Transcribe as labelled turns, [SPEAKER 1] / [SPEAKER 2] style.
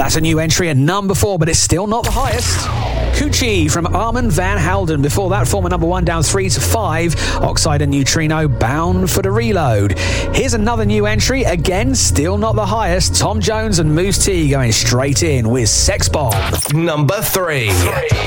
[SPEAKER 1] That's a new entry at number 4, but it's still not the highest. Coochie from Armand Van Helden. Before that, former number 1, down 3 to 5. Oxide and Neutrino, Bound for the Reload. Here's another new entry, again, still not the highest. Tom Jones and Moose T going straight in with Sex Bomb.
[SPEAKER 2] Number 3.